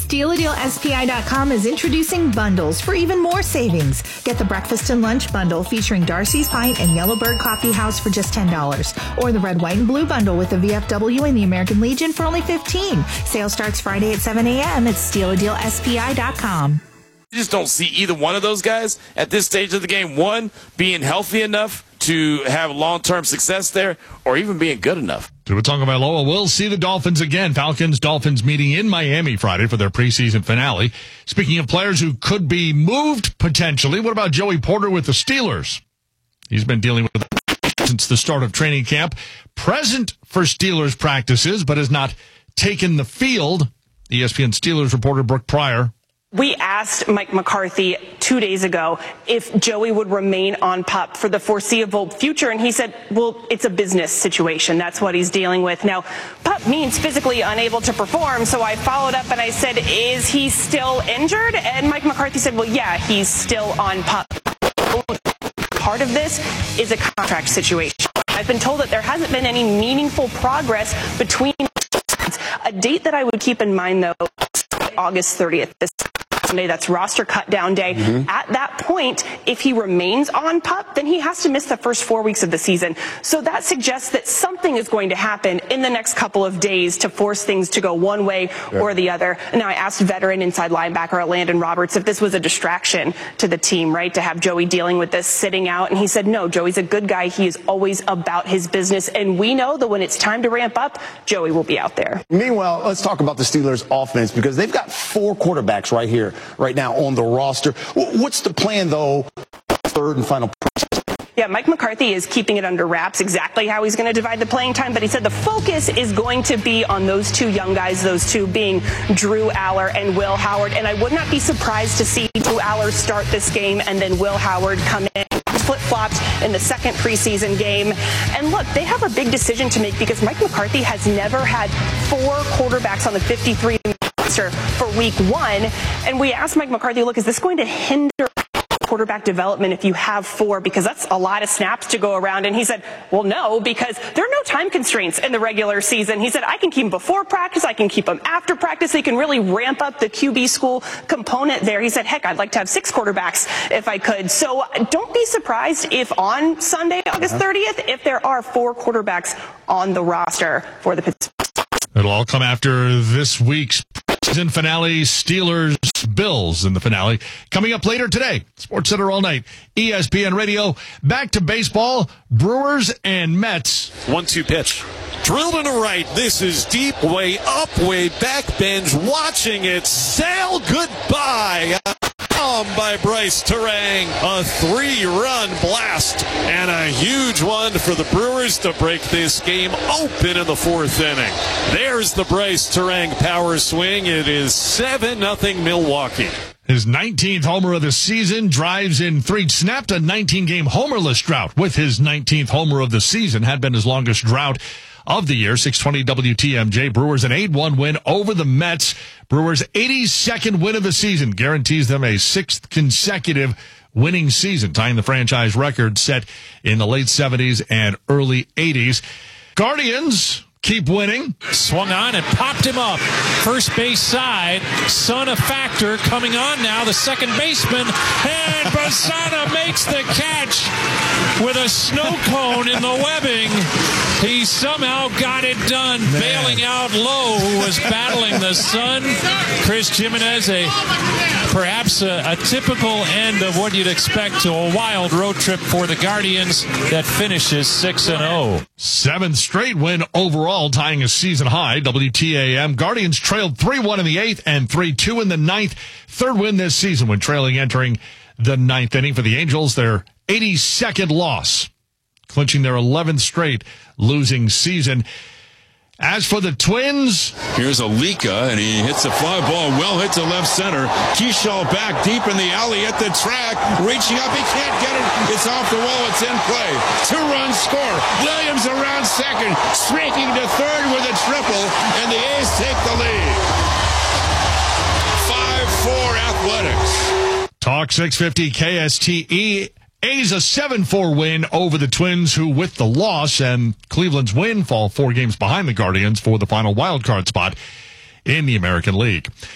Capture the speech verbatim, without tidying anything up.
Steal A Deal S P I dot com is introducing bundles for even more savings. Get the breakfast and lunch bundle featuring Darcy's Pint and Yellowbird Coffee House for just ten dollars. Or the red, white, and blue bundle with the V F W and the American Legion for only fifteen dollars. Sale starts Friday at seven a.m. at Steal A Deal S P I dot com. You just don't see either one of those guys at this stage of the game, one, being healthy enough to have long-term success there, or even being good enough. Tua Tagovailoa will see the Dolphins again. Falcons-Dolphins meeting in Miami Friday for their preseason finale. Speaking of players who could be moved potentially, what about Joey Porter with the Steelers? He's been dealing with it since the start of training camp. Present for Steelers practices, but has not taken the field. E S P N Steelers reporter Brooke Pryor. We asked Mike McCarthy two days ago if Joey would remain on PUP for the foreseeable future, and he said, well, it's a business situation. That's what he's dealing with. Now, PUP means physically unable to perform, so I followed up and I said, is he still injured? And Mike McCarthy said, well, yeah, he's still on PUP. Part of this is a contract situation. I've been told that there hasn't been any meaningful progress between a date that I would keep in mind, though, August thirtieth. This Sunday, that's roster cut down day. Mm-hmm. At that point, if he remains on PUP, then he has to miss the first four weeks of the season. So that suggests that something is going to happen in the next couple of days to force things to go one way yeah. or the other. And now I asked veteran inside linebacker Landon Roberts if this was a distraction to the team, right, to have Joey dealing with this sitting out. And he said, no, Joey's a good guy. He is always about his business. And we know that when it's time to ramp up, Joey will be out there. Meanwhile, let's talk about the Steelers offense, because they've got four quarterbacks right here, right now on the roster. What's the plan, though, third and final? Yeah, Mike McCarthy is keeping it under wraps exactly how he's going to divide the playing time, but he said the focus is going to be on those two young guys, those two being Drew Aller and Will Howard. And I would not be surprised to see Drew Aller start this game and then Will Howard come in. Flip-flopped in the second preseason game. And look, they have a big decision to make because Mike McCarthy has never had four quarterbacks on the fifty-three roster for week one. And we asked Mike McCarthy, look, is this going to hinder quarterback development if you have four, because that's a lot of snaps to go around? And he said, well, no, because there are no time constraints in the regular season. He said, I can keep them before practice, I can keep them after practice. They can really ramp up the Q B school component there. He said, heck, I'd like to have six quarterbacks if I could. So don't be surprised if on Sunday, August thirtieth, if there are four quarterbacks on the roster for the Pittsburgh. It'll all come after this week's season finale, Steelers Bills in the finale. Coming up later today, Sports Center all night, E S P N Radio. Back to baseball, Brewers and Mets. one two pitch. Drilled into right. This is deep, way up, way back. Ben's watching it sail goodbye. By Bryce Turang, a three-run blast and a huge one for the Brewers to break this game open in the fourth inning. There's the Bryce Turang power swing. It is seven nothing Milwaukee. His nineteenth homer of the season, drives in three, snapped a nineteen-game homerless drought with his nineteenth homer of the season, had been his longest drought of the year. six twenty W T M J. Brewers an eight one win over the Mets. Brewers' eighty-second win of the season guarantees them a sixth consecutive winning season, tying the franchise record set in the late seventies and early eighties. Guardians keep winning. Swung on and popped him up. First base side. Son of Factor coming on now. The second baseman. And Basana makes the catch with a snow cone in the webbing. He somehow got it done. Man. Bailing out Lowe, who was battling the sun. Chris Jimenez, a perhaps a, a typical end of what you'd expect to a wild road trip for the Guardians that finishes six and oh. Seventh straight win overall, tying a season high. W T A M. Guardians trailed three one in the eighth and three two in the ninth. Third win this season when trailing entering the ninth inning. For the Angels, their eighty-second loss, clinching their eleventh straight losing season. As for the Twins, here's Alika, and he hits a fly ball, well hit to left center. Keyshaw back deep in the alley at the track, reaching up, he can't get it. It's off the wall, it's in play. Two-run score. Williams around second, streaking to third with a triple, and the A's take the lead. five four Athletics. Talk six fifty K S T E. A's a seven four win over the Twins, who with the loss and Cleveland's win fall four games behind the Guardians for the final wild card spot in the American League.